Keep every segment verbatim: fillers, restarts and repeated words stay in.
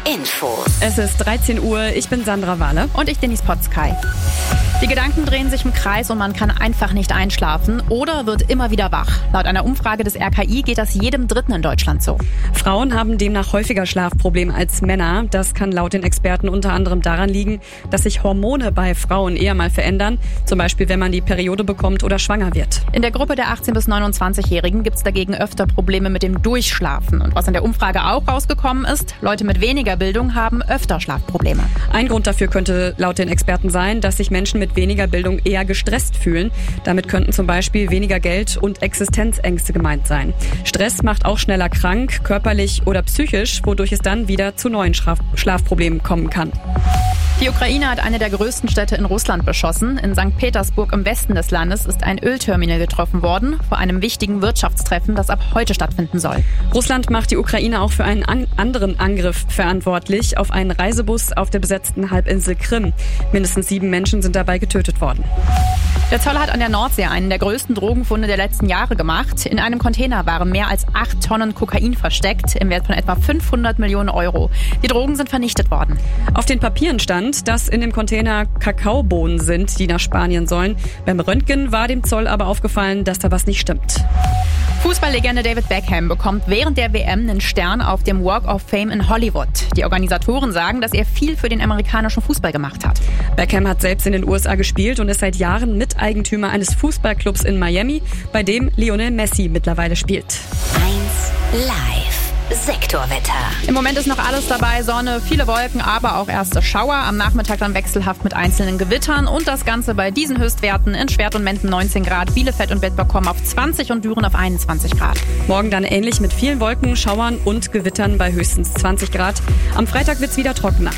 Infos. Es ist dreizehn Uhr, ich bin Sandra Wahle. Und ich, Denise Potzkei. Die Gedanken drehen sich im Kreis und man kann einfach nicht einschlafen oder wird immer wieder wach. Laut einer Umfrage des R K I geht das jedem Dritten in Deutschland so. Frauen haben demnach häufiger Schlafprobleme als Männer. Das kann laut den Experten unter anderem daran liegen, dass sich Hormone bei Frauen eher mal verändern. Zum Beispiel, wenn man die Periode bekommt oder schwanger wird. In der Gruppe der achtzehn- bis neunundzwanzigjährigen gibt es dagegen öfter Probleme mit dem Durchschlafen. Und was in der Umfrage auch rausgekommen ist, Leute mit weniger Bildung haben öfter Schlafprobleme. Ein Grund dafür könnte laut den Experten sein, dass sich Menschen mit weniger Bildung eher gestresst fühlen. Damit könnten zum Beispiel weniger Geld und Existenzängste gemeint sein. Stress macht auch schneller krank, körperlich oder psychisch, wodurch es dann wieder zu neuen Schlaf- Schlafproblemen kommen kann. Die Ukraine hat eine der größten Städte in Russland beschossen. In Sankt Petersburg im Westen des Landes ist ein Ölterminal getroffen worden, vor einem wichtigen Wirtschaftstreffen, das ab heute stattfinden soll. Russland macht die Ukraine auch für einen an- anderen Angriff verantwortlich, auf einen Reisebus auf der besetzten Halbinsel Krim. Mindestens sieben Menschen sind dabei getötet worden. Der Zoll hat an der Nordsee einen der größten Drogenfunde der letzten Jahre gemacht. In einem Container waren mehr als acht Tonnen Kokain versteckt, im Wert von etwa fünfhundert Millionen Euro. Die Drogen sind vernichtet worden. Auf den Papieren stand, dass in dem Container Kakaobohnen sind, die nach Spanien sollen. Beim Röntgen war dem Zoll aber aufgefallen, dass da was nicht stimmt. Fußballlegende David Beckham bekommt während der W M einen Stern auf dem Walk of Fame in Hollywood. Die Organisatoren sagen, dass er viel für den amerikanischen Fußball gemacht hat. Beckham hat selbst in den U S A gespielt und ist seit Jahren Miteigentümer eines Fußballclubs in Miami, bei dem Lionel Messi mittlerweile spielt. eins Live. Sektorwetter. Im Moment ist noch alles dabei, Sonne, viele Wolken, aber auch erste Schauer. Am Nachmittag dann wechselhaft mit einzelnen Gewittern und das Ganze bei diesen Höchstwerten in Schwert und Menden neunzehn Grad, Bielefeld und Bedburg kommen auf zwanzig und Düren auf einundzwanzig Grad. Morgen dann ähnlich mit vielen Wolken, Schauern und Gewittern bei höchstens zwanzig Grad. Am Freitag wird's wieder trockener.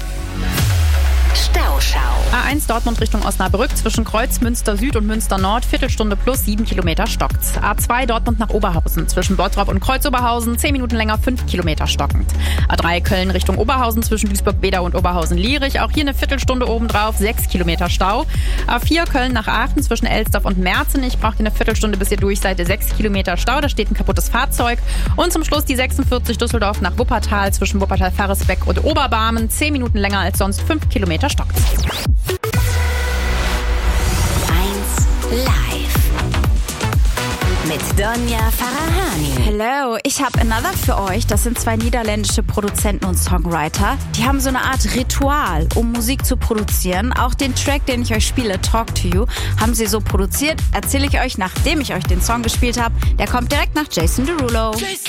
Stauschau. A eins Dortmund Richtung Osnabrück zwischen Kreuz, Münster Süd und Münster Nord, Viertelstunde plus sieben Kilometer stockt's. A zwei Dortmund nach Oberhausen zwischen Bottrop und Kreuz-Oberhausen, zehn Minuten länger, fünf Kilometer stockend. A drei Köln Richtung Oberhausen zwischen Duisburg-Beda und Oberhausen-Lierich, auch hier eine Viertelstunde obendrauf, sechs Kilometer Stau. A vier Köln nach Aachen zwischen Elsdorf und Merzenich, braucht ihr eine Viertelstunde bis ihr durch seid, sechs Kilometer Stau, da steht ein kaputtes Fahrzeug. Und zum Schluss die sechsundvierzig Düsseldorf nach Wuppertal zwischen Wuppertal-Farresbeck und Oberbarmen, zehn Minuten länger als sonst, fünf Kilometer stockt. eins Live. Mit Donja Farahani. Hello, ich habe Another für euch. Das sind zwei niederländische Produzenten und Songwriter. Die haben so eine Art Ritual, um Musik zu produzieren. Auch den Track, den ich euch spiele, Talk to You, haben sie so produziert. Erzähle ich euch, nachdem ich euch den Song gespielt habe. Der kommt direkt nach Jason Derulo. Jason.